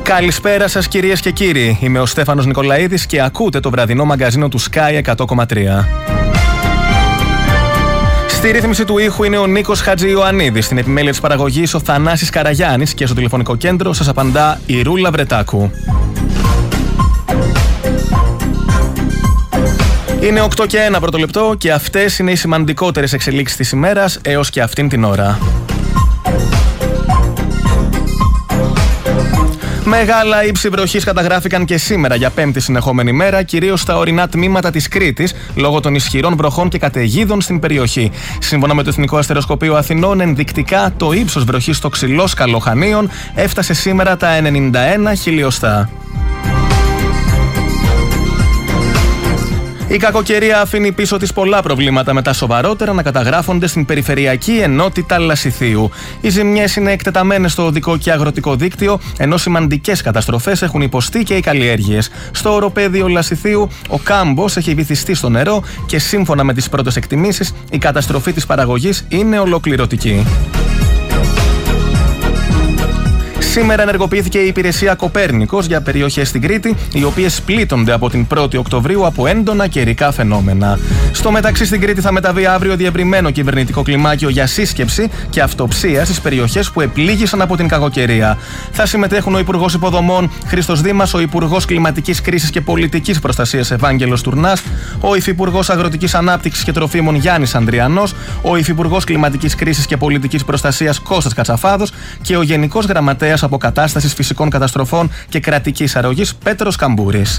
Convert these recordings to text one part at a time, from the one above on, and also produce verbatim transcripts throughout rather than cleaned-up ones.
Καλησπέρα σας κυρίες και κύριοι. Είμαι ο Στέφανος Νικολαίδης και ακούτε το βραδινό μαγκαζίνο του Sky εκατό κόμμα τρία. Στη ρύθμιση του ήχου είναι ο Νίκος Χατζιωαννίδης, στην επιμέλεια της παραγωγής ο Θανάσης Καραγιάννης και στο τηλεφωνικό κέντρο σας απαντά η Ρούλα Βρετάκου. Είναι οκτώ και ένα πρώτο λεπτό και αυτές είναι οι σημαντικότερες εξελίξεις της ημέρας έως και αυτήν την ώρα. Μεγάλα ύψη βροχής καταγράφηκαν και σήμερα για πέμπτη συνεχόμενη μέρα, κυρίως στα ορεινά τμήματα της Κρήτης, λόγω των ισχυρών βροχών και καταιγίδων στην περιοχή. Σύμφωνα με το Εθνικό Αστεροσκοπείο Αθηνών, ενδεικτικά το ύψος βροχής στο Ξυλόσκαλο Χανίων έφτασε σήμερα τα ενενήντα ένα χιλιοστά. Η κακοκαιρία αφήνει πίσω της πολλά προβλήματα, με τα σοβαρότερα να καταγράφονται στην περιφερειακή ενότητα Λασιθίου. Οι ζημιές είναι εκτεταμένες στο οδικό και αγροτικό δίκτυο, ενώ σημαντικές καταστροφές έχουν υποστεί και οι καλλιέργειες. Στο οροπέδιο Λασιθίου, ο κάμπος έχει βυθιστεί στο νερό και σύμφωνα με τις πρώτες εκτιμήσεις, η καταστροφή της παραγωγής είναι ολοκληρωτική. Σήμερα ενεργοποιήθηκε η υπηρεσία Κοπέρνικος για περιοχές στην Κρήτη, οι οποίες πλήττονται από την πρώτη Οκτωβρίου από έντονα καιρικά φαινόμενα. Στο μεταξύ, στην Κρήτη θα μεταβεί αύριο διευρυμένο κυβερνητικό κλιμάκιο για σύσκεψη και αυτοψία στις περιοχές που επλήγησαν από την κακοκαιρία. Θα συμμετέχουν ο Υπουργός Υποδομών Χρήστος Δήμας, ο Υπουργός Κλιματικής Κρίσης και Πολιτικής Προστασίας Ευάγγελος Τουρνάς, ο Υφυπουργός Αγροτικής Ανάπτυξης και Τροφίμων Γιάννης Ανδριανός, ο Υφυπουργός Κλιματικής Κρίσης και Πολιτικής Προστασίας Κώστας Κατσαφάδος και ο Γενικός Γραμματέας Αποκατάστασης Φυσικών Καταστροφών και Κρατικής Αρρωγής Πέτρος Καμπούρης.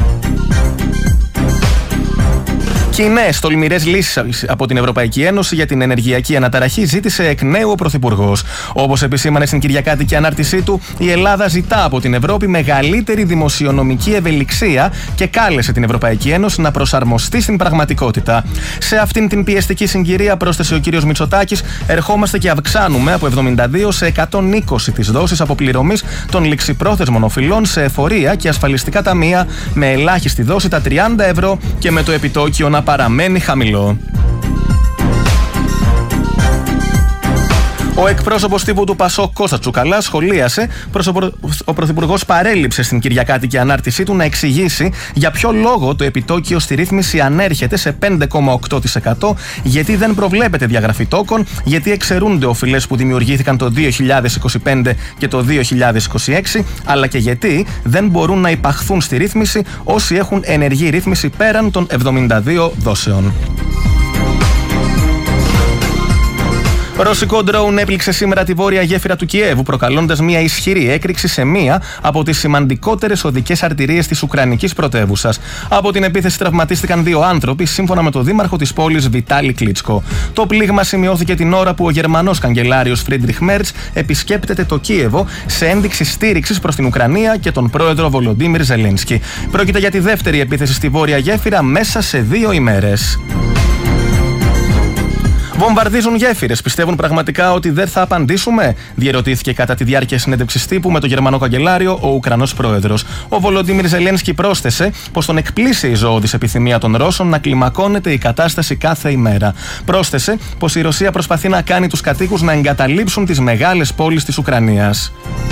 Κοινές τολμηρές λύσεις από την Ευρωπαϊκή Ένωση για την ενεργειακή αναταραχή ζήτησε εκ νέου ο Πρωθυπουργός. Όπως επισήμανε στην Κυριακάτικη ανάρτησή του, η Ελλάδα ζητά από την Ευρώπη μεγαλύτερη δημοσιονομική ευελιξία και κάλεσε την Ευρωπαϊκή Ένωση να προσαρμοστεί στην πραγματικότητα. Σε αυτήν την πιεστική συγκυρία, πρόσθεσε ο κ. Μητσοτάκης, ερχόμαστε και αυξάνουμε από εβδομήντα δύο σε εκατόν είκοσι τις δόσεις αποπληρωμής των ληξιπρόθεσμων οφειλών σε εφορία και ασφαλιστικά ταμεία, με ελάχιστη δόση τα τριάντα ευρώ και με το επιτόκιο να παραμένει χαμηλό. Ο εκπρόσωπος τύπου του Πασόκ Κώστας Τσουκαλάς σχολίασε πως ο Πρωθυπουργός παρέλειψε στην Κυριακάτικη ανάρτησή του να εξηγήσει για ποιο λόγο το επιτόκιο στη ρύθμιση ανέρχεται σε πέντε κόμμα οκτώ τοις εκατό, γιατί δεν προβλέπεται διαγραφή τόκων, γιατί εξαιρούνται οφειλές που δημιουργήθηκαν το δύο χιλιάδες είκοσι πέντε και το δύο χιλιάδες είκοσι έξι, αλλά και γιατί δεν μπορούν να υπαχθούν στη ρύθμιση όσοι έχουν ενεργή ρύθμιση πέραν των εβδομήντα δύο δόσεων. Ρωσικό ντρόουν έπληξε σήμερα τη βόρεια γέφυρα του Κιέβου, προκαλώντας μια ισχυρή έκρηξη σε μία από τις σημαντικότερες οδικές αρτηρίες της Ουκρανικής πρωτεύουσας. Από την επίθεση τραυματίστηκαν δύο άνθρωποι, σύμφωνα με τον δήμαρχο της πόλης Βιτάλη Κλίτσκο. Το πλήγμα σημειώθηκε την ώρα που ο Γερμανός καγκελάριος Φρίντριχ Μέρτς επισκέπτεται το Κίεβο σε ένδειξη στήριξης προς την Ουκρανία και τον πρόεδρο Βολοντίμιρ Ζελένσκι. Πρόκειται για τη δεύτερη επίθεση στη βόρεια γέφυρα μέσα σε δύο ημέρες. Βομβαρδίζουν γέφυρες. Πιστεύουν πραγματικά ότι δεν θα απαντήσουμε? Διερωτήθηκε κατά τη διάρκεια συνέντευξης τύπου με τον Γερμανό καγκελάριο ο Ουκρανός πρόεδρος. Ο Βολοντίμιρ Ζελένσκι πρόσθεσε πως τον εκπλήσει η ζωώδης επιθυμία των Ρώσων να κλιμακώνεται η κατάσταση κάθε ημέρα. Πρόσθεσε πως η Ρωσία προσπαθεί να κάνει τους κατοίκους να εγκαταλείψουν τις μεγάλες πόλεις της Ουκρανίας.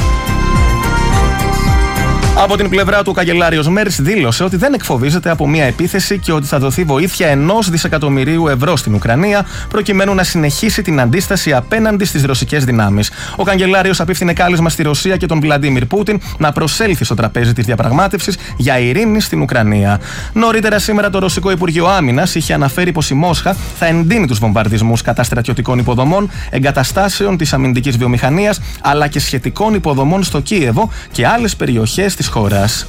Από την πλευρά του, ο καγκελάριος Μέρτς δήλωσε ότι δεν εκφοβίζεται από μια επίθεση και ότι θα δοθεί βοήθεια ενός δισεκατομμυρίου ευρώ στην Ουκρανία, προκειμένου να συνεχίσει την αντίσταση απέναντι στις ρωσικές δυνάμεις. Ο καγκελάριος απίφθινε κάλεσμα στη Ρωσία και τον Βλαντίμιρ Πούτιν να προσέλθει στο τραπέζι της διαπραγμάτευσης για ειρήνη στην Ουκρανία. Νωρίτερα σήμερα, το Ρωσικό Υπουργείο Άμυνας είχε αναφέρει πως η Μόσχα θα εντείνει τους βομβαρδισμούς κατά στρατιωτικών υποδομών, εγκαταστάσεων της αμυντικής βιομηχανίας, αλλά και σχετικών υποδομών στο Κίεβο και άλλες περιοχές της χώρας.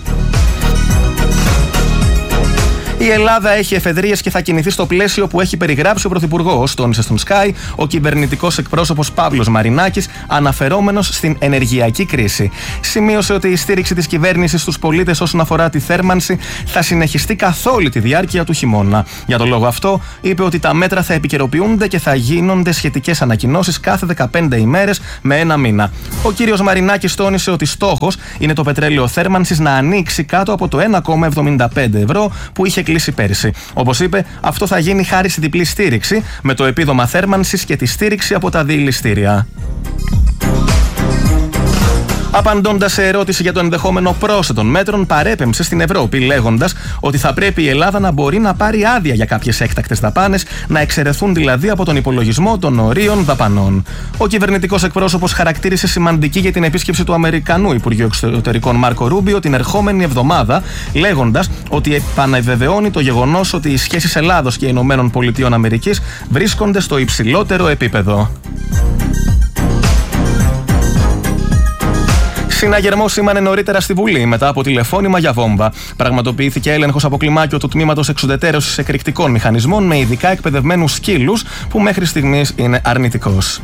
Η Ελλάδα έχει εφεδρείες και θα κινηθεί στο πλαίσιο που έχει περιγράψει ο Πρωθυπουργός, τόνισε στον Sky ο κυβερνητικός εκπρόσωπος Παύλος Μαρινάκης, αναφερόμενος στην ενεργειακή κρίση. Σημείωσε ότι η στήριξη της κυβέρνησης στους πολίτες όσον αφορά τη θέρμανση θα συνεχιστεί καθ' όλη τη διάρκεια του χειμώνα. Για τον λόγο αυτό, είπε ότι τα μέτρα θα επικαιροποιούνται και θα γίνονται σχετικές ανακοινώσεις κάθε δεκαπέντε ημέρες με ένα μήνα. Ο κύριος Μαρινάκης τόνισε ότι στόχος είναι το πετρέλαιο θέρμανσης να ανοίξει κάτω από το ένα κόμμα εβδομήντα πέντε ευρώ που είχε κλείσει πέρυσι. Όπως είπε, αυτό θα γίνει χάρη στη διπλή στήριξη, με το επίδομα θέρμανσης και τη στήριξη από τα διηληστήρια. Απαντώντας σε ερώτηση για το ενδεχόμενο πρόσθετων μέτρων, παρέπεμψε στην Ευρώπη, λέγοντας ότι θα πρέπει η Ελλάδα να μπορεί να πάρει άδεια για κάποιες έκτακτες δαπάνες, να εξαιρεθούν δηλαδή από τον υπολογισμό των ορίων δαπανών. Ο κυβερνητικός εκπρόσωπος χαρακτήρισε σημαντική για την επίσκεψη του Αμερικανού Υπουργείου Εξωτερικών Μάρκο Ρούμπιο την ερχόμενη εβδομάδα, λέγοντας ότι επαναβεβαιώνει το γεγονός ότι οι σχέσεις Ελλάδος και Ηνωμένων Πολιτειών Αμερικής βρίσκονται στο υψηλότερο επίπεδο. Συναγερμό σήμανε νωρίτερα στη Βουλή μετά από τηλεφώνημα για βόμβα. Πραγματοποιήθηκε έλεγχος από κλιμάκιο του τμήματος εξουδετερώσης εκρηκτικών μηχανισμών με ειδικά εκπαιδευμένους σκύλους, που μέχρι στιγμής είναι αρνητικός.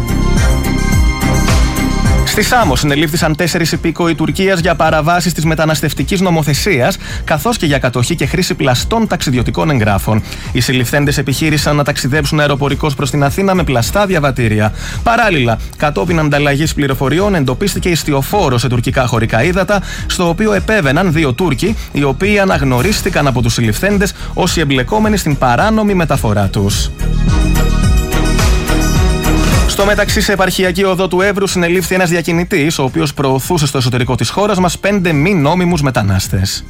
Στη Σάμο συνελήφθησαν τέσσερις υπήκοοι Τουρκίας για παραβάσεις της μεταναστευτικής νομοθεσίας, καθώς και για κατοχή και χρήση πλαστών ταξιδιωτικών εγγράφων. Οι συλληφθέντες επιχείρησαν να ταξιδέψουν αεροπορικώς προς την Αθήνα με πλαστά διαβατήρια. Παράλληλα, κατόπιν ανταλλαγής πληροφοριών, εντοπίστηκε ιστιοφόρο σε τουρκικά χωρικά ύδατα, στο οποίο επέβαιναν δύο Τούρκοι, οι οποίοι αναγνωρίστηκαν από τους συλληφθέντες ως οι εμπλεκόμενοι στην παράνομη μεταφορά τους. Στο μεταξύ, σε επαρχιακή οδό του Εύρου συνελήφθη ένας διακινητής, ο οποίος προωθούσε στο εσωτερικό της χώρας μας πέντε μη νόμιμους μετανάστες.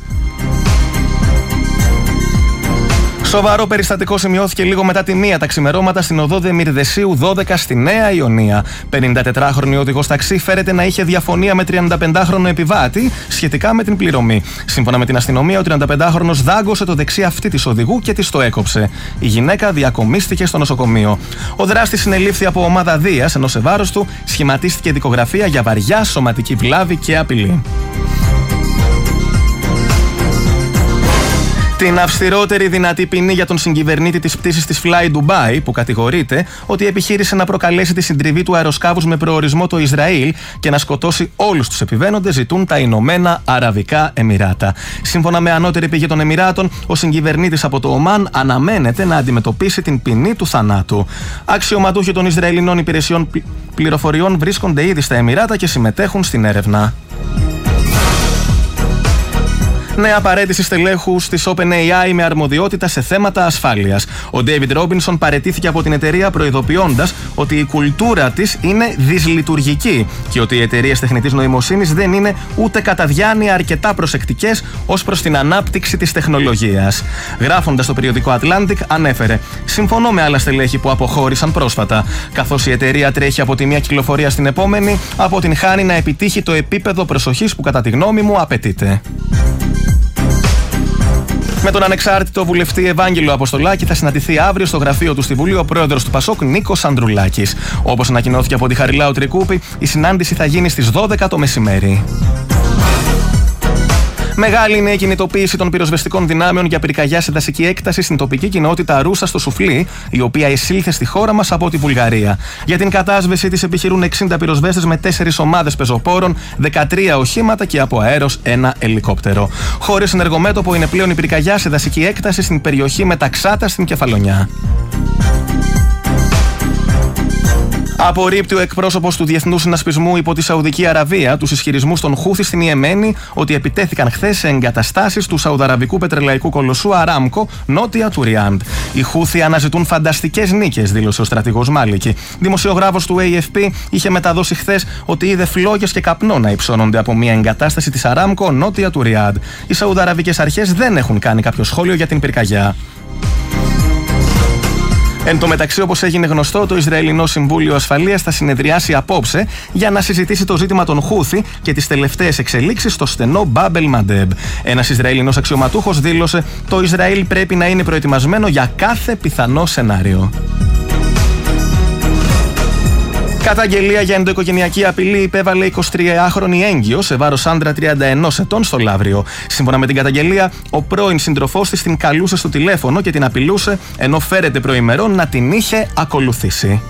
Σοβαρό περιστατικό σημειώθηκε λίγο μετά τη μία τα ξημερώματα στην οδό Δεμυρδεσίου δώδεκα στη Νέα Ιωνία. πενηντατετράχρονη οδηγός ταξί φέρεται να είχε διαφωνία με τριανταπεντάχρονο επιβάτη σχετικά με την πληρωμή. Σύμφωνα με την αστυνομία, ο τριανταπεντάχρονος δάγκωσε το δεξί αυτί της οδηγού και της το έκοψε. Η γυναίκα διακομίστηκε στο νοσοκομείο. Ο δράστης συνελήφθη από ομάδα Δίας, ενώ σε βάρος του σχηματίστηκε δικογραφία για βαριά σωματική βλάβη και απειλή. Την αυστηρότερη δυνατή ποινή για τον συγκυβερνήτη της πτήσης της Fly Dubai, που κατηγορείται ότι επιχείρησε να προκαλέσει τη συντριβή του αεροσκάφους με προορισμό το Ισραήλ και να σκοτώσει όλους τους επιβαίνοντες, ζητούν τα Ηνωμένα Αραβικά Εμιράτα. Σύμφωνα με ανώτερη πηγή των Εμιράτων, ο συγκυβερνήτης από το Ομάν αναμένεται να αντιμετωπίσει την ποινή του θανάτου. Αξιωματούχοι των Ισραηλινών υπηρεσιών πληροφοριών βρίσκονται ήδη στα Εμιράτα και συμμετέχουν στην έρευνα. Νέα παραίτηση στελέχους της OpenAI με αρμοδιότητα σε θέματα ασφάλειας. Ο David Robinson παραιτήθηκε από την εταιρεία προειδοποιώντας ότι η κουλτούρα της είναι δυσλειτουργική και ότι οι εταιρείες τεχνητής νοημοσύνης δεν είναι ούτε κατά διάνοια αρκετά προσεκτικές ως προς την ανάπτυξη της τεχνολογίας. Γράφοντας στο περιοδικό Atlantic, ανέφερε: «Συμφωνώ με άλλα στελέχη που αποχώρησαν πρόσφατα. Καθώς η εταιρεία τρέχει από τη μία κυκλοφορία στην επόμενη, αποτυγχάνει να επιτύχει το επίπεδο προσοχής που κατά τη γνώμη μου απαιτείται». Με τον ανεξάρτητο βουλευτή Ευάγγελο Αποστολάκη θα συναντηθεί αύριο στο γραφείο του στη Βουλή ο πρόεδρος του Πασόκ Νίκος Ανδρουλάκης. Όπως ανακοινώθηκε από τη Χαριλάου Τρικούπη, η συνάντηση θα γίνει στις δώδεκα το μεσημέρι. Μεγάλη είναι η κινητοποίηση των πυροσβεστικών δυνάμεων για πυρκαγιά σε δασική έκταση στην τοπική κοινότητα Ρούσα στο Σουφλί, η οποία εισήλθε στη χώρα μας από τη Βουλγαρία. Για την κατάσβεση της επιχειρούν εξήντα πυροσβέστες με τέσσερις ομάδες πεζοπόρων, δεκατρία οχήματα και από αέρος ένα ελικόπτερο. Χωρίς ενεργομέτωπο είναι πλέον η πυρκαγιά σε δασική έκταση στην περιοχή Μεταξάτα στην Κεφαλονιά. Απορρίπτει ο εκπρόσωπος του Διεθνούς Συνασπισμού υπό τη Σαουδική Αραβία τους ισχυρισμούς των Χούθι στην Ιεμένη ότι επιτέθηκαν χθες σε εγκαταστάσεις του Σαουδαραβικού πετρελαϊκού κολοσσού Αράμκο νότια του Ριάντ. Οι Χούθι αναζητούν φανταστικές νίκες, δήλωσε ο στρατηγός Μάλικη. Δημοσιογράφος του έι εφ πι είχε μεταδώσει χθες ότι είδε φλόγες και καπνό να υψώνονται από μια εγκατάσταση της Αράμκο νότια του Ριάντ. Οι Σαουδαραβικές αρχές δεν έχουν κάνει κάποιο σχόλιο για την πυρκαγιά. Εν τω μεταξύ, όπως έγινε γνωστό, το Ισραηλινό Συμβούλιο Ασφαλείας θα συνεδριάσει απόψε για να συζητήσει το ζήτημα των Χούθι και τις τελευταίες εξελίξεις στο στενό Μπάμπελ Μαντέμπ. Ένας Ισραηλινός αξιωματούχος δήλωσε: «Το Ισραήλ πρέπει να είναι προετοιμασμένο για κάθε πιθανό σενάριο». Καταγγελία για ενδοοικογενειακή απειλή υπέβαλε εικοσιτριάχρονη έγκυο σε βάρος άντρα τριάντα ενός ετών στο Λαύριο. Σύμφωνα με την καταγγελία, ο πρώην σύντροφός της την καλούσε στο τηλέφωνο και την απειλούσε, ενώ φέρεται προημερών να την είχε ακολουθήσει.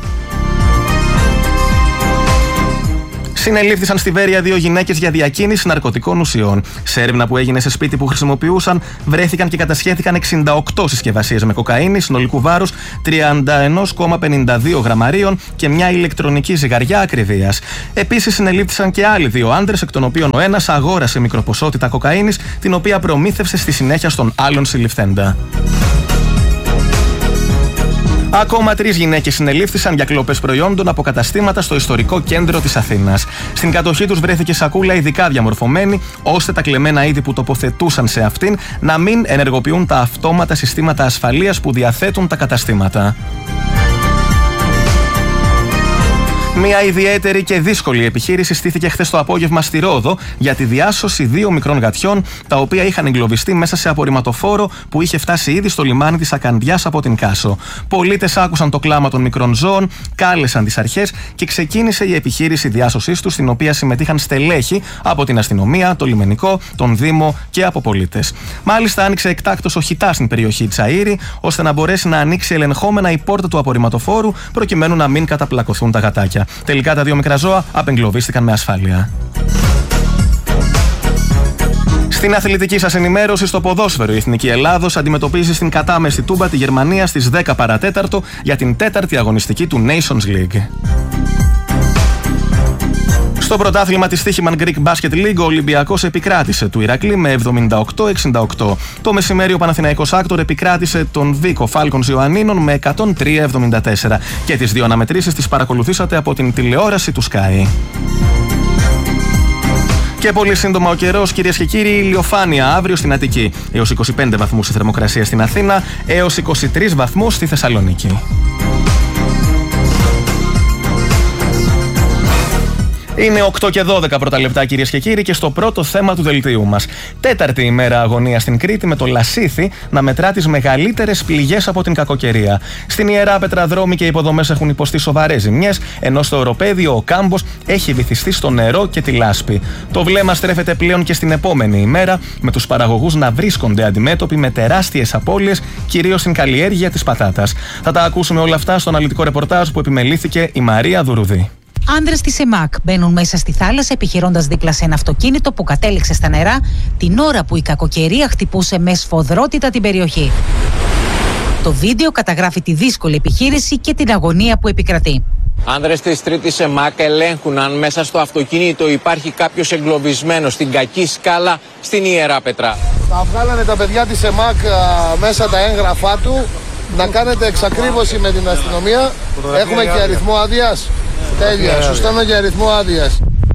Συνελήφθησαν στη Βέρεια δύο γυναίκες για διακίνηση ναρκωτικών ουσιών. Σε έρευνα που έγινε σε σπίτι που χρησιμοποιούσαν, βρέθηκαν και κατασχέθηκαν εξήντα οκτώ συσκευασίες με κοκαίνη συνολικού βάρους τριάντα ένα κόμμα πενήντα δύο γραμμαρίων και μια ηλεκτρονική ζυγαριά ακριβίας. Επίσης, συνελήφθησαν και άλλοι δύο άντρες, εκ των οποίων ο ένας αγόρασε μικροποσότητα κοκαίνης, την οποία προμήθευσε στη συνέχεια στον άλλον συλληφθέντα. Ακόμα τρεις γυναίκες συνελήφθησαν για κλοπές προϊόντων από καταστήματα στο ιστορικό κέντρο της Αθήνας. Στην κατοχή τους βρέθηκε σακούλα ειδικά διαμορφωμένη, ώστε τα κλεμμένα είδη που τοποθετούσαν σε αυτήν να μην ενεργοποιούν τα αυτόματα συστήματα ασφαλείας που διαθέτουν τα καταστήματα. Μια ιδιαίτερη και δύσκολη επιχείρηση στήθηκε χθες το απόγευμα στη Ρόδο για τη διάσωση δύο μικρών γατιών, τα οποία είχαν εγκλωβιστεί μέσα σε απορριμματοφόρο που είχε φτάσει ήδη στο λιμάνι της Ακανδιάς από την Κάσο. Πολίτες άκουσαν το κλάμα των μικρών ζώων, κάλεσαν τις αρχές και ξεκίνησε η επιχείρηση διάσωσής τους, στην οποία συμμετείχαν στελέχη από την αστυνομία, το λιμενικό, τον Δήμο και από πολίτες. Μάλιστα, άνοιξε εκτάκτος ο χιτάς στην περιοχή Τσαΐρη, ώστε να μπορέσει να ανοίξει ελεγχόμενα η πόρτα του απορριμματοφόρου, προκειμένου να μην καταπλακωθούν τα γατάκια. Τελικά τα δύο μικρά ζώα απεγκλωβίστηκαν με ασφάλεια. Στην αθλητική σας ενημέρωση, στο ποδόσφαιρο, η Εθνική Ελλάδος αντιμετωπίζει στην κατάμεστη Τούμπα τη Γερμανία στις δέκα παρατέταρτο για την τέταρτη αγωνιστική του Nations League. Στο πρωτάθλημα της Στίχημαν Greek Basket League, ο Ολυμπιακός επικράτησε του Ηρακλή με εβδομήντα οκτώ εξήντα οκτώ. Το μεσημέρι ο Παναθηναϊκός Άκτορ επικράτησε τον Βίκο Falcons Ιωαννίνων με εκατόν τρία εβδομήντα τέσσερα. Και τις δύο αναμετρήσεις τις παρακολουθήσατε από την τηλεόραση του Sky. Και πολύ σύντομα ο καιρός, κυρίες και κύριοι, ηλιοφάνεια αύριο στην Αττική. Έως είκοσι πέντε βαθμούς η θερμοκρασία στην Αθήνα, έως είκοσι τρεις βαθμούς στη Θεσσαλονίκη. Είναι οκτώ και δώδεκα πρώτα λεπτά, κυρίες και κύριοι, και στο πρώτο θέμα του δελτίου μας. Τέταρτη ημέρα αγωνία στην Κρήτη, με το Λασίθι να μετρά τις μεγαλύτερες πληγές από την κακοκαιρία. Στην Ιεράπετρα δρόμοι και υποδομές έχουν υποστεί σοβαρές ζημιές, ενώ στο οροπέδιο ο κάμπος έχει βυθιστεί στο νερό και τη λάσπη. Το βλέμμα στρέφεται πλέον και στην επόμενη ημέρα, με τους παραγωγούς να βρίσκονται αντιμέτωποι με τεράστιες απώλειες, κυρίως στην καλλιέργεια της πατάτας. Θα τα ακούσουμε όλα αυτά στο αναλυτικό ρεπορτάζ που επιμελήθηκε η Μαρία Δουρουδή. Άνδρες της ΕΜΑΚ μπαίνουν μέσα στη θάλασσα επιχειρώντας δίπλα σε ένα αυτοκίνητο που κατέληξε στα νερά την ώρα που η κακοκαιρία χτυπούσε με σφοδρότητα την περιοχή. Το βίντεο καταγράφει τη δύσκολη επιχείρηση και την αγωνία που επικρατεί. Άνδρες της τρίτης ΕΜΑΚ ελέγχουν αν μέσα στο αυτοκίνητο υπάρχει κάποιος εγκλωβισμένος στην κακή σκάλα στην Ιεράπετρα. Θα βγάλανε τα παιδιά της ΕΜΑΚ α, μέσα τα έγγραφά του, να κάνετε εξακρίβωση με την αστυνομία. Έχουμε και αριθμό άδειας. Τέλεια, σου στέλνω και αριθμό άδειας.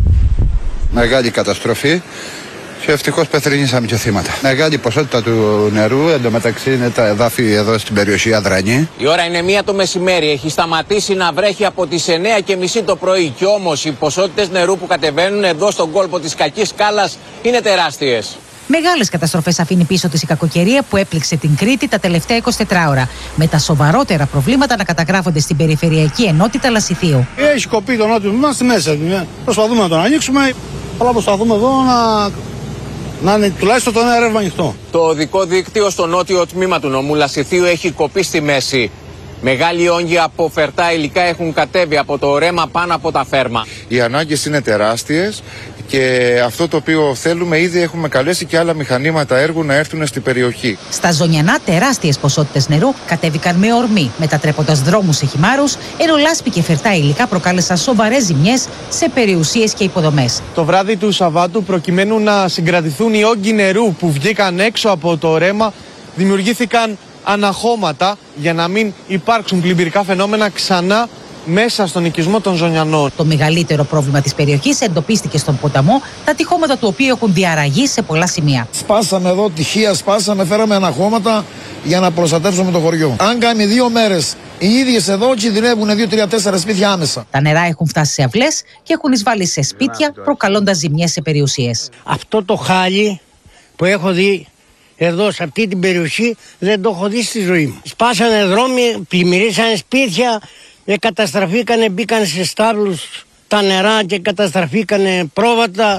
Μεγάλη καταστροφή και ευτυχώς πεθρινήσαμε και θύματα. Μεγάλη ποσότητα του νερού, εντωμεταξύ είναι τα εδάφη εδώ στην περιοχή Αδρανή. Η ώρα είναι μία το μεσημέρι, έχει σταματήσει να βρέχει από τις εννιά και μισή το πρωί. Κι όμως οι ποσότητες νερού που κατεβαίνουν εδώ στον κόλπο της κακής σκάλας είναι τεράστιες. Μεγάλες καταστροφές αφήνει πίσω της η κακοκαιρία που έπληξε την Κρήτη τα τελευταία εικοσιτέσσερις ώρα, με τα σοβαρότερα προβλήματα να καταγράφονται στην περιφερειακή ενότητα Λασιθίου. Έχει κοπεί το νότιο μας στη μέση. Προσπαθούμε να τον ανοίξουμε, αλλά προσπαθούμε εδώ να, να είναι τουλάχιστον το ένα ρεύμα ανοιχτό. Το οδικό δίκτυο στο νότιο τμήμα του νομού Λασιθίου έχει κοπεί στη μέση. Μεγάλοι όγκοι από φερτά υλικά έχουν κατέβει από το ρέμα πάνω από τα φέρμα. Οι ανάγκες είναι τεράστιες και αυτό το οποίο θέλουμε, ήδη έχουμε καλέσει και άλλα μηχανήματα έργου να έρθουν στην περιοχή. Στα Ζωνιανά τεράστιες ποσότητες νερού κατέβηκαν με ορμή, μετατρέποντας δρόμους σε χυμάρους, ενώ λάσπη και φερτά υλικά προκάλεσαν σοβαρές ζημιές σε περιουσίες και υποδομές. Το βράδυ του Σαββάτου, προκειμένου να συγκρατηθούν οι όγκοι νερού που βγήκαν έξω από το ρέμα, δημιουργήθηκαν αναχώματα για να μην υπάρξουν πλημμυρικά φαινόμενα ξανά μέσα στον οικισμό των Ζωνιανών. Το μεγαλύτερο πρόβλημα της περιοχής εντοπίστηκε στον ποταμό, τα τυχώματα του οποίου έχουν διαραγεί σε πολλά σημεία. Σπάσαμε εδώ τυχεία, σπάσαμε, φέραμε αναχώματα για να προστατεύσουμε το χωριό. Αν κάνει δύο μέρες οι ίδιες εδώ κινδυνεύουν δύο τρία τέσσερα σπίτια άμεσα. Τα νερά έχουν φτάσει σε αυλές και έχουν εισβάλει σε σπίτια, προκαλώντας ζημιές σε περιουσίες. Αυτό το χάλι που έχω δει εδώ σε αυτή την περιοχή δεν το έχω δει στη ζωή μου. Σπάσανε δρόμοι, πλημμυρίσανε σπίτια, καταστραφήκανε, μπήκαν σε στάβλους τα νερά και καταστραφήκανε πρόβατα.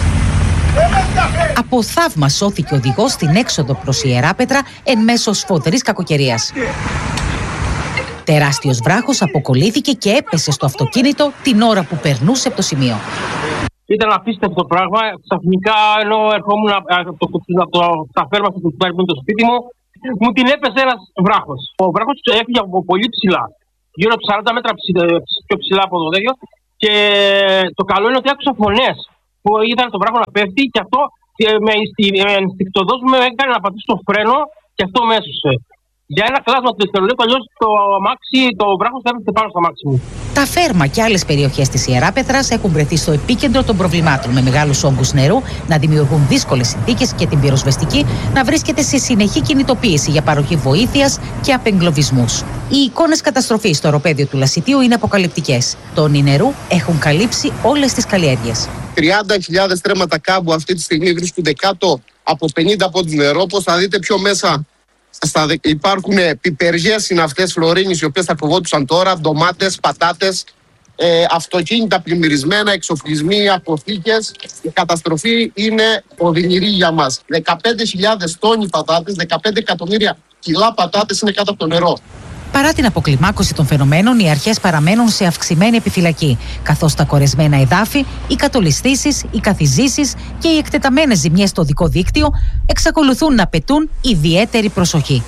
Από θαύμα σώθηκε ο οδηγός στην έξοδο προς Ιεράπετρα εν μέσω σφοδρής κακοκαιρίας. Τεράστιος βράχος αποκολλήθηκε και έπεσε στο αυτοκίνητο την ώρα που περνούσε από το σημείο. Ήταν απίστευτο πράγμα. Ξαφνικά, ενώ ερχόμουν από το, το, τα φέρμα που παίρνουν το σπίτι μου, μου την έπεσε ένας βράχος. Ο βράχος έφυγε από πολύ ψηλά, γύρω από σαράντα μέτρα πιο ψηλά από το τέτοιο. Και το καλό είναι ότι άκουσα φωνές που ήταν το βράχο να πέφτει, και αυτό με ενστικτοδός με έκανε να πατήσω το φρένο, και αυτό με έσωσε. Για ένα κλάσμα του δευτερολέπτου, αλλιώς το αμάξι, το βράχος θα έρθει πάνω στο αμάξι μου. Τα Φέρμα και άλλες περιοχές της Ιεράπετρας έχουν βρεθεί στο επίκεντρο των προβλημάτων, με μεγάλους όγκους νερού να δημιουργούν δύσκολες συνθήκες και την πυροσβεστική να βρίσκεται σε συνεχή κινητοποίηση για παροχή βοήθειας και απεγκλωβισμούς. Οι εικόνες καταστροφής στο οροπέδιο του Λασιτίου είναι αποκαλυπτικές. Τόνοι νερού έχουν καλύψει όλες τις καλλιέργειες. τριάντα χιλιάδες στρέμματα κάμπου αυτή τη στιγμή βρίσκονται κάτω από πενήντα πόντους νερό. Όπως θα δείτε πιο μέσα, στα, υπάρχουν πιπεριές συναυτές φλωρίνης, οι οποίες θα φοβόντουσαν τώρα, ντομάτες, πατάτες, ε, αυτοκίνητα πλημμυρισμένα, εξοπλισμοί, αποθήκες. Η καταστροφή είναι οδυνηρή για μας. δεκαπέντε χιλιάδες τόνοι πατάτες, δεκαπέντε εκατομμύρια κιλά πατάτες είναι κάτω από το νερό. Παρά την αποκλιμάκωση των φαινομένων, οι αρχές παραμένουν σε αυξημένη επιφυλακή, καθώς τα κορεσμένα εδάφη, οι κατολισθήσεις, οι καθιζήσεις και οι εκτεταμένες ζημιές στο οδικό δίκτυο εξακολουθούν να απαιτούν ιδιαίτερη προσοχή.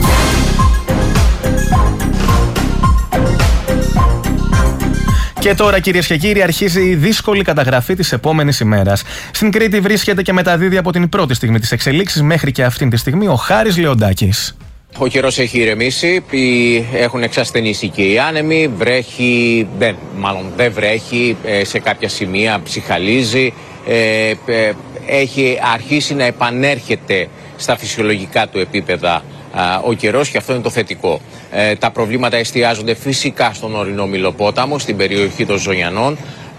Και τώρα, κυρίες και κύριοι, αρχίζει η δύσκολη καταγραφή της επόμενης ημέρας. Στην Κρήτη βρίσκεται και μεταδίδει από την πρώτη στιγμή της εξελίξης μέχρι και αυτήν τη στιγμή ο Χάρης Λεοντάκης. Ο καιρός έχει ηρεμήσει, έχουν εξασθενήσει και οι άνεμοι, βρέχει, δεν, μάλλον δεν βρέχει, σε κάποια σημεία ψιχαλίζει, έχει αρχίσει να επανέρχεται στα φυσιολογικά του επίπεδα ο καιρός και αυτό είναι το θετικό. Τα προβλήματα εστιάζονται φυσικά στον ορεινό Μηλοπόταμο, στην περιοχή των Ζωιανών,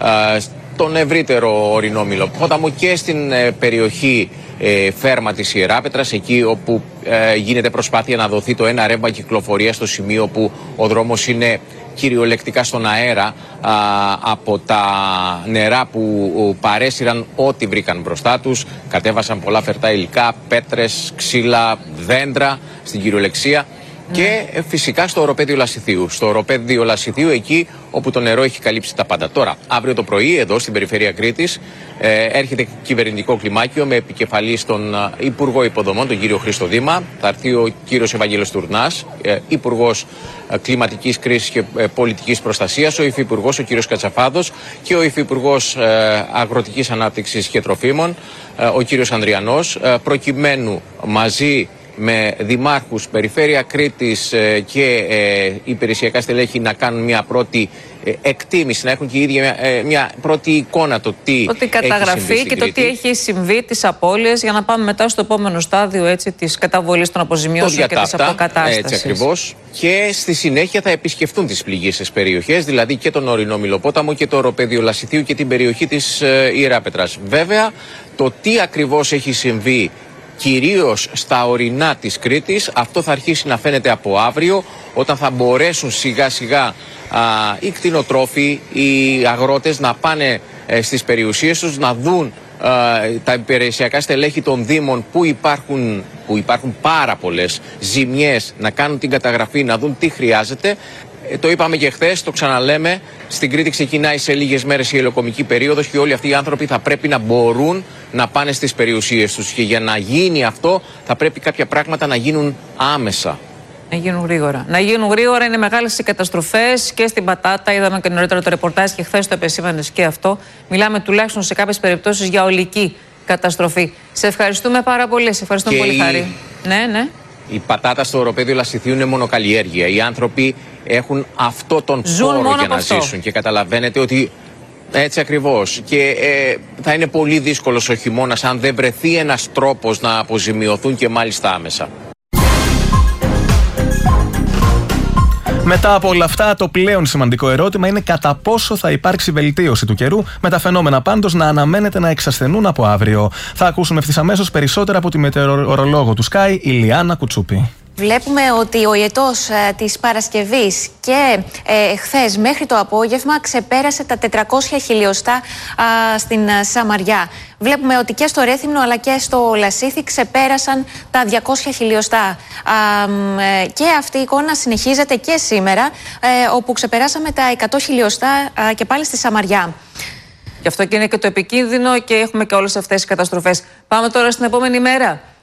τον ευρύτερο ορεινό Μηλοπόταμο και στην περιοχή ε, Φέρμα της Ιεράπετρας, εκεί όπου ε, γίνεται προσπάθεια να δοθεί το ένα ρεύμα κυκλοφορία στο σημείο που ο δρόμος είναι κυριολεκτικά στον αέρα α, από τα νερά που παρέσυραν ό,τι βρήκαν μπροστά τους. Κατέβασαν πολλά φερτά υλικά, πέτρες, ξύλα, δέντρα στην κυριολεξία. Και φυσικά στο οροπέδιο Λασιθίου. Στο οροπέδιο Λασιθίου, εκεί όπου το νερό έχει καλύψει τα πάντα. Τώρα, αύριο το πρωί, εδώ στην περιφέρεια Κρήτης, ε, έρχεται κυβερνητικό κλιμάκιο με επικεφαλή στον Υπουργό Υποδομών, τον κύριο Χρήστο Δήμα. Θα έρθει ο κύριος Ευαγγέλος Τουρνάς, ε, Υπουργός Κλιματικής Κρίσης και ε, Πολιτικής Προστασίας, ο Υφυπουργός, ο κύριος Κατσαφάδος και ο Υφυπουργός ε, Αγροτικής Ανάπτυξης και Τροφίμων, ε, ο κύριος Ανδριανός, ε, προκειμένου μαζί με δημάρχους, περιφέρεια Κρήτης ε, και ε, υπηρεσιακά στελέχη να κάνουν μια πρώτη ε, εκτίμηση, να έχουν και οι ίδιοι μια, ε, μια πρώτη εικόνα το τι ότι καταγραφεί και το τι έχει συμβεί, τις απώλειες, για να πάμε μετά στο επόμενο στάδιο έτσι, της καταβολής των αποζημιώσεων και της αποκατάστασης. Έτσι ακριβώς. Και στη συνέχεια θα επισκεφτούν τις πληγείσες περιοχές, δηλαδή και τον ορεινό Μηλοπόταμο και το οροπέδιο Λασιθίου και την περιοχή της ε, Ιεράπετρας. Βέβαια, το τι ακριβώς έχει συμβεί κυρίως στα ορεινά της Κρήτης, αυτό θα αρχίσει να φαίνεται από αύριο, όταν θα μπορέσουν σιγά σιγά α, οι κτηνοτρόφοι, οι αγρότες να πάνε ε, στις περιουσίες τους, να δουν α, τα υπηρεσιακά στελέχη των δήμων που υπάρχουν, που υπάρχουν πάρα πολλές ζημιές, να κάνουν την καταγραφή, να δουν τι χρειάζεται. Ε, το είπαμε και χθες, το ξαναλέμε, στην Κρήτη ξεκινάει σε λίγες μέρες η ελαιοκομική περίοδος και όλοι αυτοί οι άνθρωποι θα πρέπει να μπορούν να πάνε στις περιουσίες τους. Και για να γίνει αυτό θα πρέπει κάποια πράγματα να γίνουν άμεσα. Να γίνουν γρήγορα. Να γίνουν γρήγορα, είναι μεγάλες οι καταστροφές και στην πατάτα. Είδαμε και νωρίτερα το ρεπορτάζ και χθες το επεσήμανες και αυτό. Μιλάμε τουλάχιστον σε κάποιες περιπτώσεις για ολική καταστροφή. Σε ευχαριστούμε πάρα πολύ. Σε ευχαριστούμε πολύ, η... Χάρη. Ναι, ναι. Η πατάτα στο οροπέδιο Λασιθίου είναι μονοκαλλιέργεια. Οι άνθρωποι έχουν αυτό τον πόρο για να αυτό. ζήσουν και καταλαβαίνετε ότι έτσι ακριβώς. Και ε, θα είναι πολύ δύσκολος ο χειμώνας αν δεν βρεθεί ένας τρόπος να αποζημιωθούν και μάλιστα άμεσα. Μετά από όλα αυτά, το πλέον σημαντικό ερώτημα είναι κατά πόσο θα υπάρξει βελτίωση του καιρού, με τα φαινόμενα πάντως να αναμένεται να εξασθενούν από αύριο. Θα ακούσουμε ευθύς αμέσως περισσότερα από τη μετεωρολόγο του Sky, Ηλιάνα Κουτσούπη. Βλέπουμε ότι ο ιετός ε, της Παρασκευής και ε, χθες μέχρι το απόγευμα ξεπέρασε τα τετρακόσια χιλιοστά α, στην α, Σαμαριά. Βλέπουμε ότι και στο Ρέθυμνο αλλά και στο Λασίθι ξεπέρασαν τα διακόσια χιλιοστά. Α, ε, και αυτή η εικόνα συνεχίζεται και σήμερα, ε, όπου ξεπεράσαμε τα εκατό χιλιοστά α, και πάλι στη Σαμαριά. Γι' αυτό και είναι και το επικίνδυνο και έχουμε και όλες αυτές τις καταστροφές. Πάμε τώρα στην επόμενη μέρα.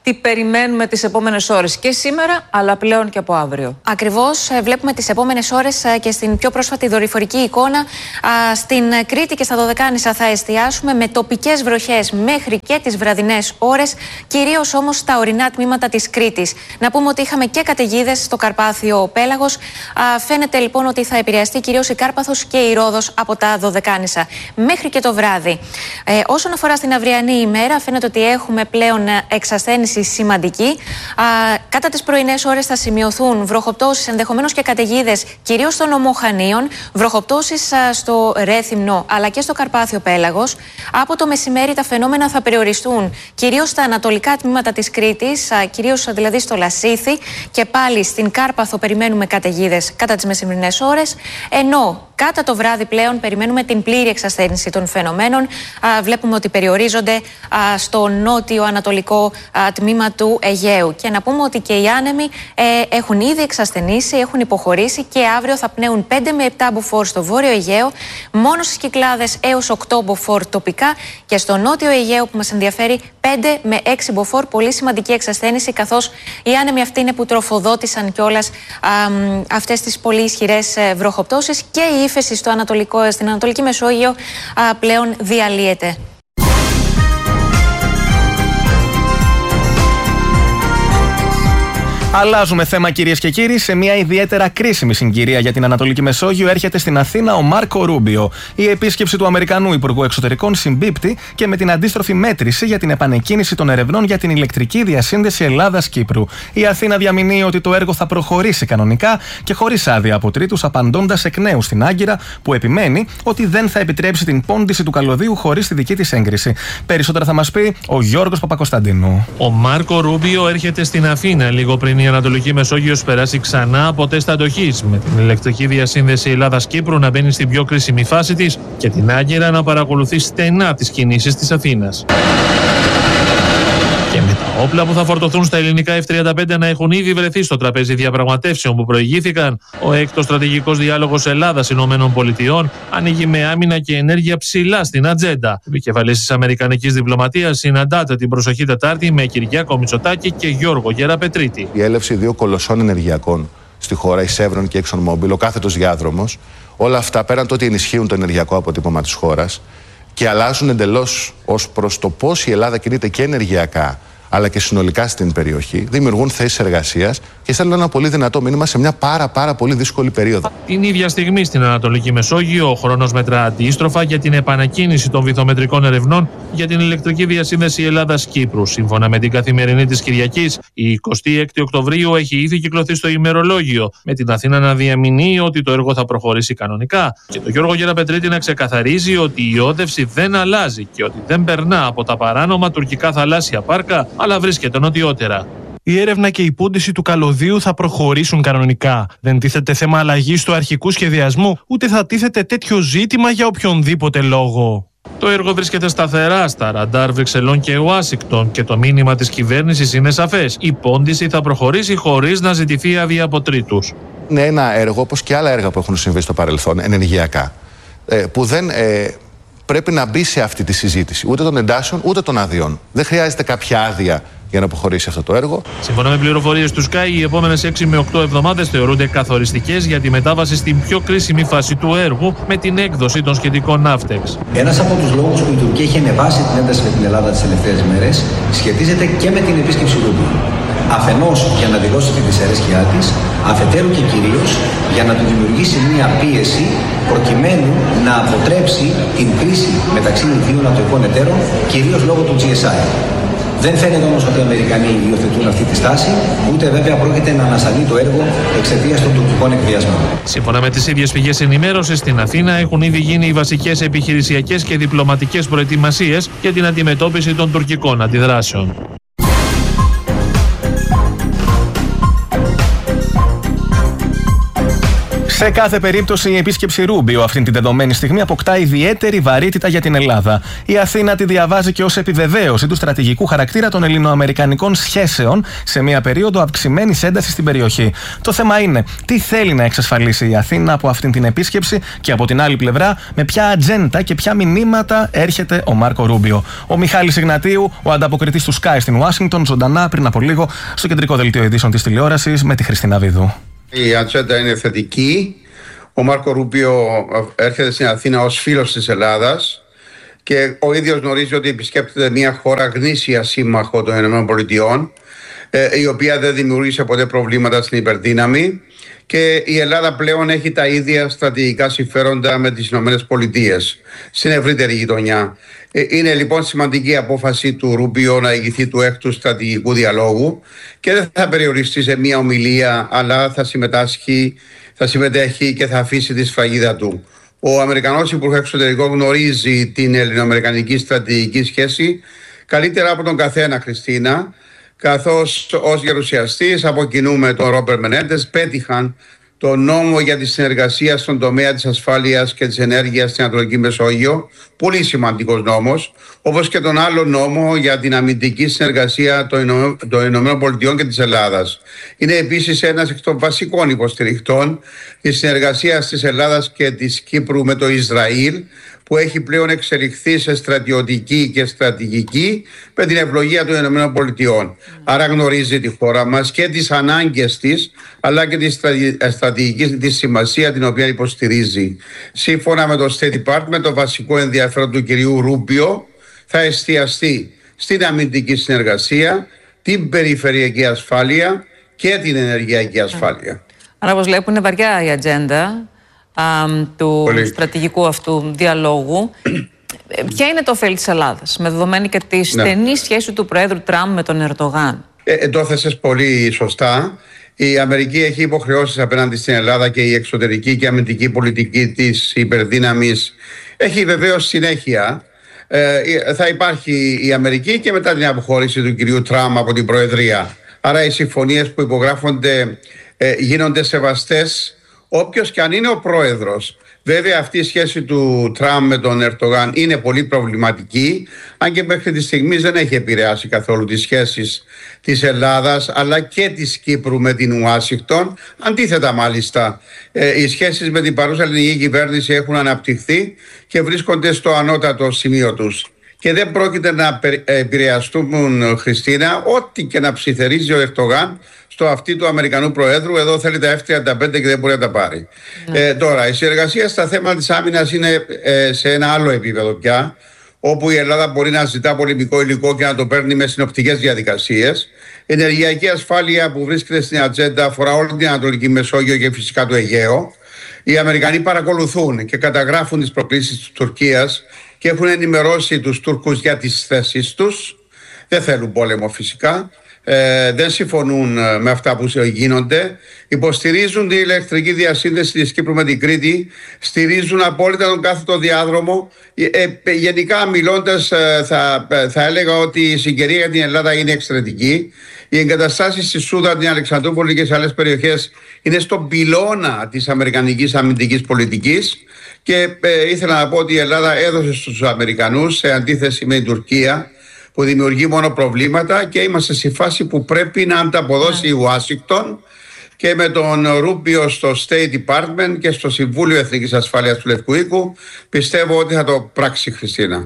τι περιμένουμε τις επόμενες ώρες και σήμερα, αλλά πλέον και από αύριο. Ακριβώς, βλέπουμε τις επόμενες ώρες και στην πιο πρόσφατη δορυφορική εικόνα. Στην Κρήτη και στα Δωδεκάνησα θα εστιάσουμε με τοπικές βροχές μέχρι και τις βραδινές ώρες, κυρίως όμως στα ορεινά τμήματα της Κρήτης. Να πούμε ότι είχαμε και καταιγίδες στο Καρπάθιο Πέλαγος. Φαίνεται λοιπόν ότι θα επηρεαστεί κυρίως η Κάρπαθος και η Ρόδος από τα Δωδεκάνησα μέχρι και το βράδυ. Ε, όσον αφορά στην αυριανή ημέρα, φαίνεται ότι έχουμε πλέον εξασθένηση σημαντική. Α, κατά τις πρωινές ώρες θα σημειωθούν βροχοπτώσεις, ενδεχομένως και καταιγίδες, κυρίως στο νομό Χανίων, βροχοπτώσεις α, στο Ρέθυμνο αλλά και στο Καρπάθιο Πέλαγος. Από το μεσημέρι τα φαινόμενα θα περιοριστούν κυρίως στα ανατολικά τμήματα της Κρήτης, α, κυρίως δηλαδή στο Λασίθι, και πάλι στην Κάρπαθο περιμένουμε καταιγίδες κατά τις μεσημερινές ώρες, ενώ κατά το βράδυ πλέον περιμένουμε την πλήρη εξασθένηση των φαινομένων. Α, βλέπουμε ότι περιορίζονται α, στο νότιο-ανατολικό τμήμα του Αιγαίου. Και να πούμε ότι και οι άνεμοι ε, έχουν ήδη εξασθενήσει, έχουν υποχωρήσει και αύριο θα πνέουν πέντε με επτά μποφόρ στο βόρειο Αιγαίο, μόνο στις Κυκλάδες έως οκτώ μποφόρ τοπικά, και στο νότιο Αιγαίο που μας ενδιαφέρει πέντε με έξι μποφόρ, πολύ σημαντική εξασθένηση, καθώς οι άνεμοι αυτοί είναι που τροφοδότησαν κιόλας αυτές τις πολύ ισχυρές βροχοπτώσεις, και η ύφεση στο ανατολικό, στην Ανατολική Μεσόγειο α, πλέον διαλύεται. Αλλάζουμε θέμα, κυρίες και κύριοι. Σε μια ιδιαίτερα κρίσιμη συγκυρία για την Ανατολική Μεσόγειο έρχεται στην Αθήνα ο Μάρκο Ρούμπιο. Η επίσκεψη του Αμερικανού Υπουργού Εξωτερικών συμπίπτει και με την αντίστροφη μέτρηση για την επανεκκίνηση των ερευνών για την ηλεκτρική διασύνδεση Ελλάδα-Κύπρου. Η Αθήνα διαμηνύει ότι το έργο θα προχωρήσει κανονικά και χωρίς άδεια από τρίτους, απαντώντας εκ νέου στην Άγκυρα, που επιμένει ότι δεν θα επιτρέψει την πόντιση του καλωδίου χωρίς τη δική της έγκριση. Περισσότερα θα μας πει ο Γιώργος Παπακοσταντίνου. Ο Μάρκο Ρούμπιο έρχεται στην Αθήνα λίγο πριν η Ανατολική Μεσόγειος περάσει ξανά από τεστ αντοχής, με την ηλεκτρική διασύνδεση Ελλάδας-Κύπρου να μπαίνει στην πιο κρίσιμη φάση της και την Άγκυρα να παρακολουθεί στενά τις κινήσεις της Αθήνας. Και με τα όπλα που θα φορτωθούν στα ελληνικά εφ τριάντα πέντε να έχουν ήδη βρεθεί στο τραπέζι διαπραγματεύσεων που προηγήθηκαν, ο έκτος στρατηγικός διάλογος Ελλάδας-Ηνωμένων Πολιτειών ανοίγει με άμυνα και ενέργεια ψηλά στην ατζέντα. Ο επικεφαλής της αμερικανικής διπλωματίας συναντάται την προσοχή Τετάρτη με Κυριάκο Μητσοτάκη και Γιώργο Γεραπετρίτη. Η έλευση δύο κολοσσών ενεργειακών στη χώρα, η Chevron και η ExxonMobil, ο κάθετος διάδρομος, όλα αυτά πέραν το ότι ενισχύουν το ενεργειακό αποτύπωμα της χώρας και αλλάζουν εντελώς ως προς το πώς η Ελλάδα κινείται και ενεργειακά αλλά και συνολικά στην περιοχή, δημιουργούν θέσεις εργασίας και στέλνουν ένα πολύ δυνατό μήνυμα σε μια πάρα πάρα πολύ δύσκολη περίοδο. Την ίδια στιγμή στην Ανατολική Μεσόγειο, ο χρόνος μετρά αντίστροφα για την επανακίνηση των βυθομετρικών ερευνών για την ηλεκτρική διασύνδεση Ελλάδας-Κύπρου. Σύμφωνα με την Καθημερινή της Κυριακής, η εικοστή έκτη Οκτωβρίου έχει ήδη κυκλοθεί στο ημερολόγιο, με την Αθήνα να διαμηνύει ότι το έργο θα προχωρήσει κανονικά και τον Γιώργο Γεραπετρίτη να ξεκαθαρίζει ότι η όδευση δεν αλλάζει και ότι δεν περνά από τα παράνομα τουρκικά θαλάσσια πάρκα, αλλά βρίσκεται νοτιότερα. Η έρευνα και η πόντιση του καλωδίου θα προχωρήσουν κανονικά. Δεν τίθεται θέμα αλλαγής του αρχικού σχεδιασμού, ούτε θα τίθεται τέτοιο ζήτημα για οποιονδήποτε λόγο. Το έργο βρίσκεται σταθερά στα ραντάρ Βρυξελών και Ουάσιγκτον και το μήνυμα της κυβέρνησης είναι σαφές. Η πόντιση θα προχωρήσει χωρίς να ζητηθεί άδεια από τρίτους. Είναι ένα έργο, όπως και άλλα έργα που έχουν συμβεί στο παρελθόν, ενεργειακά, που δεν ε, πρέπει να μπει σε αυτή τη συζήτηση ούτε των εντάσεων ούτε των αδειών. Δεν χρειάζεται κάποια άδεια για να προχωρήσει αυτό το έργο. Σύμφωνα με πληροφορίες του Sky, οι επόμενες έξι με οκτώ εβδομάδες θεωρούνται καθοριστικές για τη μετάβαση στην πιο κρίσιμη φάση του έργου με την έκδοση των σχετικών ναύτεξ. Ένας από τους λόγους που η Τουρκία έχει ανεβάσει την ένταση με την Ελλάδα τις τελευταίες μέρες σχετίζεται και με την επίσκεψη Ρούμπιου. Αφενός για να δηλώσει τη δυσαρέσκειά της, αφετέρου και κυρίως για να του δημιουργήσει μια πίεση προκειμένου να αποτρέψει την κρίση μεταξύ δύο νατοικών εταίρων, κυρίως λόγω του τζι ες άι. Δεν φαίνεται όμως ότι οι Αμερικανοί υιοθετούν αυτή τη στάση, ούτε βέβαια πρόκειται να ανασταλεί το έργο εξαιτίας των τουρκικών εκβιασμών. Σύμφωνα με τις ίδιες πηγές ενημέρωσης, στην Αθήνα έχουν ήδη γίνει οι βασικές επιχειρησιακές και διπλωματικές προετοιμασίες για την αντιμετώπιση των τουρκικών αντιδράσεων. Σε κάθε περίπτωση, η επίσκεψη Ρούμπιο αυτή την δεδομένη στιγμή αποκτά ιδιαίτερη βαρύτητα για την Ελλάδα. Η Αθήνα τη διαβάζει και ως επιβεβαίωση του στρατηγικού χαρακτήρα των ελληνοαμερικανικών σχέσεων σε μια περίοδο αυξημένης έντασης στην περιοχή. Το θέμα είναι τι θέλει να εξασφαλίσει η Αθήνα από αυτήν την επίσκεψη και από την άλλη πλευρά με ποια ατζέντα και ποια μηνύματα έρχεται ο Μάρκο Ρούμπιο. Ο Μιχάλης Ιγνατίου, ο ανταποκριτής του Sky στην Ουάσιγκτον, ζωντανά πριν από λίγο στο κεντρικό δελτίο ειδήσεων της τηλεόρασης με τη Χριστίνα Βίδου. Η ατζέντα είναι θετική. Ο Μάρκο Ρούμπιο έρχεται στην Αθήνα ως φίλος της Ελλάδας και ο ίδιος γνωρίζει ότι επισκέπτεται μια χώρα γνήσια σύμμαχο των ΗΠΑ, η οποία δεν δημιούργησε ποτέ προβλήματα στην υπερδύναμη, και η Ελλάδα πλέον έχει τα ίδια στρατηγικά συμφέροντα με τις ΗΠΑ στην ευρύτερη γειτονιά. Είναι λοιπόν σημαντική απόφαση του Ρούμπιο να ηγηθεί του έκτου στρατηγικού διαλόγου και δεν θα περιοριστεί σε μια ομιλία, αλλά θα συμμετάσχει, θα συμμετέχει και θα αφήσει τη σφραγίδα του. Ο Αμερικανός Υπουργός Εξωτερικών γνωρίζει την ελληνοαμερικανική στρατηγική σχέση καλύτερα από τον καθένα, Χριστίνα, καθώς ως γερουσιαστής από κοινού με τον Ρόμπερτ Μενέντες πέτυχαν το νόμο για τη συνεργασία στον τομέα της ασφάλειας και της ενέργειας στην Ανατολική Μεσόγειο, πολύ σημαντικός νόμος, όπως και τον άλλο νόμο για την αμυντική συνεργασία των Ηνωμένων Πολιτειών και της Ελλάδας. Είναι επίσης ένας εκ των βασικών υποστηριχτών της συνεργασίας της Ελλάδας και της Κύπρου με το Ισραήλ, που έχει πλέον εξελιχθεί σε στρατιωτική και στρατηγική με την ευλογία των ΗΠΑ. Άρα γνωρίζει τη χώρα μας και τις ανάγκες της, αλλά και τη στρατηγική της σημασία την οποία υποστηρίζει. Σύμφωνα με το State Department, το βασικό ενδιαφέρον του κυρίου Ρούμπιο θα εστιαστεί στην αμυντική συνεργασία, την περιφερειακή ασφάλεια και την ενεργειακή ασφάλεια. Άρα, όπως βλέπουν, είναι βαριά η ατζέντα Α, του Πολύ. στρατηγικού αυτού διαλόγου. Ποια είναι το ωφέλη της Ελλάδας, με δεδομένη και τη στενή ναι. σχέση του Προέδρου Τραμπ με τον Ερντογάν? Ε, το έθεσες πολύ σωστά. Η Αμερική έχει υποχρεώσεις απέναντι στην Ελλάδα και η εξωτερική και αμυντική πολιτική της υπερδύναμης έχει βεβαίως συνέχεια. Ε, θα υπάρχει η Αμερική και μετά την αποχώρηση του κυρίου Τραμπ από την Προεδρία. Άρα οι συμφωνίες που υπογράφονται ε, γίνονται σεβαστές όποιος και αν είναι ο πρόεδρος. Βέβαια αυτή η σχέση του Τραμπ με τον Ερντογάν είναι πολύ προβληματική, αν και μέχρι τη στιγμή δεν έχει επηρεάσει καθόλου τις σχέσεις της Ελλάδας αλλά και της Κύπρου με την Ουάσιγκτον. Αντίθετα μάλιστα, ε, οι σχέσεις με την παρούσα ελληνική κυβέρνηση έχουν αναπτυχθεί και βρίσκονται στο ανώτατο σημείο τους. Και δεν πρόκειται να επηρεαστούν, Χριστίνα, ό,τι και να ψιθερίζει ο Ερντογάν στο αυτί του Αμερικανού Προέδρου. Εδώ θέλει τα εφ τριάντα πέντε και δεν μπορεί να τα πάρει. Ναι. Ε, τώρα, η συνεργασία στα θέματα της άμυνας είναι ε, σε ένα άλλο επίπεδο πια, όπου η Ελλάδα μπορεί να ζητά πολεμικό υλικό και να το παίρνει με συνοπτικές διαδικασίες. Η ενεργειακή ασφάλεια που βρίσκεται στην ατζέντα αφορά όλη την Ανατολική Μεσόγειο και φυσικά το Αιγαίο. Οι Αμερικανοί παρακολουθούν και καταγράφουν τις προκλήσεις της Τουρκίας και έχουν ενημερώσει τους Τούρκους για τις θέσεις τους. Δεν θέλουν πόλεμο φυσικά. Ε, δεν συμφωνούν με αυτά που γίνονται. Υποστηρίζουν την ηλεκτρική διασύνδεση της Κύπρου με την Κρήτη. Στηρίζουν απόλυτα τον κάθετο διάδρομο. Ε, ε, γενικά μιλώντας ε, θα, ε, θα έλεγα ότι η συγκαιρία για την Ελλάδα είναι εξαιρετική. Οι εγκαταστάσεις στη Σούδα, την Αλεξανδρούπολη και σε άλλες περιοχές είναι στον πυλώνα της αμερικανικής αμυντικής πολιτικής. Και ε, ήθελα να πω ότι η Ελλάδα έδωσε στους Αμερικανούς, σε αντίθεση με την Τουρκία, που δημιουργεί μόνο προβλήματα, και είμαστε στη φάση που πρέπει να ανταποδώσει η Ουάσιγκτον, και με τον Ρούμπιο στο State Department και στο Συμβούλιο Εθνικής Ασφάλειας του Λευκού Οίκου πιστεύω ότι θα το πράξει, Χριστίνα.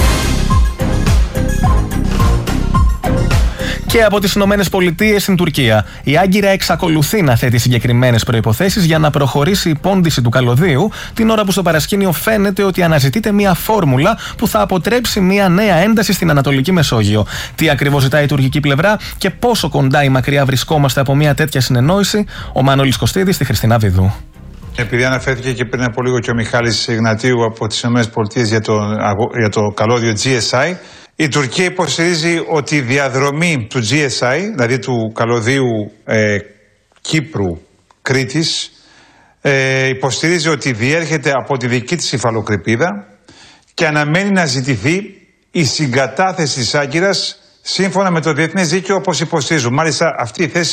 Και από τις Ηνωμένες Πολιτείες στην Τουρκία. Η Άγκυρα εξακολουθεί να θέτει συγκεκριμένες προϋποθέσεις για να προχωρήσει η πόντιση του καλωδίου, την ώρα που στο παρασκήνιο φαίνεται ότι αναζητείται μια φόρμουλα που θα αποτρέψει μια νέα ένταση στην Ανατολική Μεσόγειο. Τι ακριβώς ζητάει η τουρκική πλευρά και πόσο κοντά ή μακριά βρισκόμαστε από μια τέτοια συνεννόηση, ο Μανώλης Κωστίδης στη Χριστίνα Βιδού. Επειδή αναφέρθηκε και πριν από λίγο και ο Μιχάλης Ιγνατίου από τις ΗΠΑ για το, για το καλώδιο τζι ες άι, η Τουρκία υποστηρίζει ότι η διαδρομή του τζι ες άι, δηλαδή του καλωδίου ε, Κύπρου-Κρήτης, ε, υποστηρίζει ότι διέρχεται από τη δική της υφαλοκρηπίδα και αναμένει να ζητηθεί η συγκατάθεση της Άγκυρας σύμφωνα με το διεθνές δίκαιο όπως υποστηρίζουν. Μάλιστα αυτή η θέση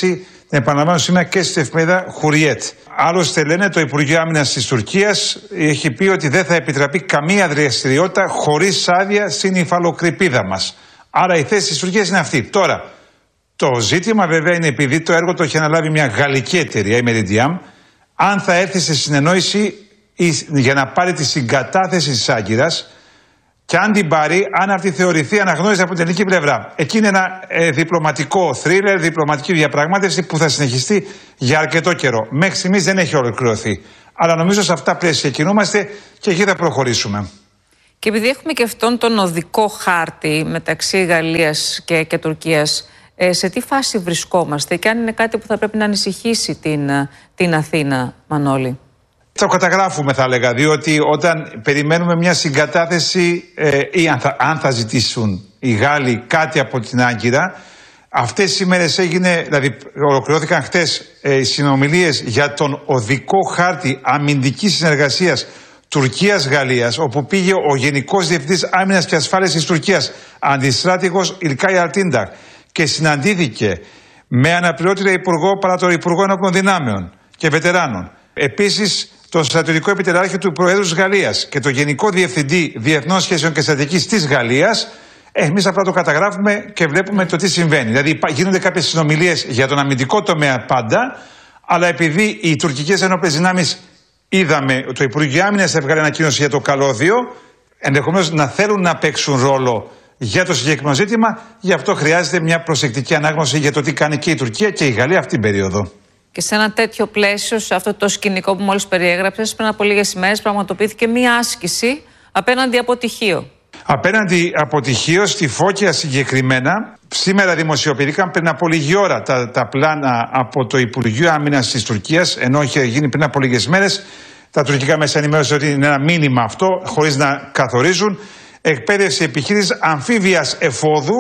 επαναλαμβάνω σήμερα και στην εφημερίδα Χουριέτ. Άλλωστε λένε το Υπουργείο Άμυνας της Τουρκίας έχει πει ότι δεν θα επιτραπεί καμία δραστηριότητα χωρίς άδεια στην υφαλοκρηπίδα μας. Άρα η θέση της Τουρκίας είναι αυτή. Τώρα, το ζήτημα βέβαια είναι επειδή το έργο το έχει αναλάβει μια γαλλική εταιρεία, η Meridiam, αν θα έρθει σε συνεννόηση για να πάρει τη συγκατάθεση της Άγκυρας και αν την πάρει, αν αυτή θεωρηθεί αναγνώριση από την ελληνική πλευρά. Εκεί είναι ένα ε, διπλωματικό θρίλερ, διπλωματική διαπραγμάτευση που θα συνεχιστεί για αρκετό καιρό. Μέχρι στιγμής δεν έχει ολοκληρωθεί. Αλλά νομίζω σε αυτά πλαίσια κινούμαστε και εκεί θα προχωρήσουμε. Και επειδή έχουμε και αυτόν τον οδικό χάρτη μεταξύ Γαλλίας και, και Τουρκίας, ε, σε τι φάση βρισκόμαστε και αν είναι κάτι που θα πρέπει να ανησυχήσει την, την Αθήνα, Μανώλη? Το καταγράφουμε, θα έλεγα, διότι όταν περιμένουμε μια συγκατάθεση ε, ή αν θα, αν θα ζητήσουν οι Γάλλοι κάτι από την Άγκυρα, αυτές τις ημέρες έγινε, δηλαδή ολοκληρώθηκαν χτες ε, οι συνομιλίες για τον οδικό χάρτη αμυντικής συνεργασίας Τουρκίας-Γαλλίας, όπου πήγε ο Γενικός Διευθυντής Άμυνας και Ασφάλειας της Τουρκίας, αντιστράτηγος Ιλκάι Αρτίνταχ, και συναντήθηκε με αναπληρώτητα υπουργό παρά το Υπουργό Ενόπλων Δυνάμεων και Βετεράνων. Επίσης, τον στρατιωτικό επιτελάρχη του Προέδρου της Γαλλίας και τον Γενικό Διευθυντή Διεθνών Σχέσεων και Στρατηγικής της Γαλλίας, εμείς απλά το καταγράφουμε και βλέπουμε το τι συμβαίνει. Δηλαδή, γίνονται κάποιες συνομιλίες για τον αμυντικό τομέα πάντα, αλλά επειδή οι τουρκικές ενόπλες δυνάμεις, είδαμε, το Υπουργείο Άμυνας έβγαλε ανακοίνωση για το καλώδιο, ενδεχομένως να θέλουν να παίξουν ρόλο για το συγκεκριμένο ζήτημα, γι' αυτό χρειάζεται μια προσεκτική ανάγνωση για το τι κάνει και η Τουρκία και η Γαλλία αυτή την περίοδο. Και σε ένα τέτοιο πλαίσιο, σε αυτό το σκηνικό που μόλις περιέγραψες, πριν από λίγες ημέρες πραγματοποιήθηκε μία άσκηση απέναντι από τυχείο. Απέναντι από τυχείο, στη Φώκια συγκεκριμένα, σήμερα δημοσιοποιήθηκαν πριν από λίγη ώρα τα, τα πλάνα από το Υπουργείο Άμυνας της Τουρκίας, ενώ είχε γίνει πριν από λίγες μέρες. Τα τουρκικά μέσα ενημέρωσαν ότι είναι ένα μήνυμα αυτό, χωρίς να καθορίζουν. Εκπαίδευση επιχείρησης αμφίβιας εφόδου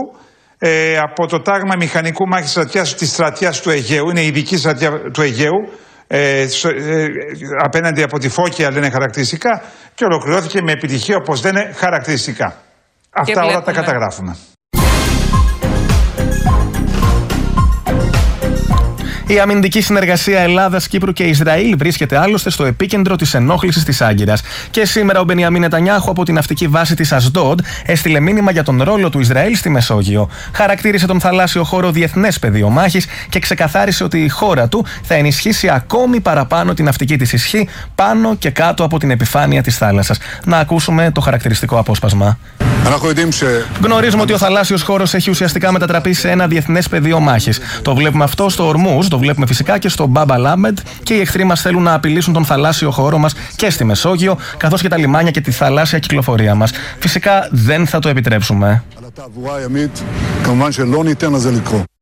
ε, από το τάγμα μηχανικού μάχης στρατιάς της στρατιάς του Αιγαίου. Είναι η ειδική στρατιά του Αιγαίου. Ε, στο, ε, απέναντι από τη Φώκια λένε χαρακτηριστικά και ολοκληρώθηκε με επιτυχία, όπως λένε, χαρακτηριστικά. Αυτά όλα τα καταγράφουμε. Η αμυντική συνεργασία Ελλάδας, Κύπρου και Ισραήλ βρίσκεται άλλωστε στο επίκεντρο της ενόχλησης της Άγκυρας. Και σήμερα ο Μπενιαμίν Νετανιάχου από την ναυτική βάση της Ασντόντ έστειλε μήνυμα για τον ρόλο του Ισραήλ στη Μεσόγειο. Χαρακτήρισε τον θαλάσσιο χώρο διεθνές πεδίο μάχης και ξεκαθάρισε ότι η χώρα του θα ενισχύσει ακόμη παραπάνω την ναυτική της ισχύ πάνω και κάτω από την επιφάνεια της θάλασσας. Να ακούσουμε το χαρακτηριστικό απόσπασμα. Γνωρίζουμε ότι ο θαλάσσιος χώρος έχει ουσιαστικά μετατραπεί σε ένα διεθνές πεδίο μάχης. Το βλέπουμε αυτό στο Ορμούζ, το βλέπουμε φυσικά και στο Μπάμπ αλ-Άμπεντ και οι εχθροί μας θέλουν να απειλήσουν τον θαλάσσιο χώρο μας και στη Μεσόγειο, καθώς και τα λιμάνια και τη θαλάσσια κυκλοφορία μας. Φυσικά δεν θα το επιτρέψουμε.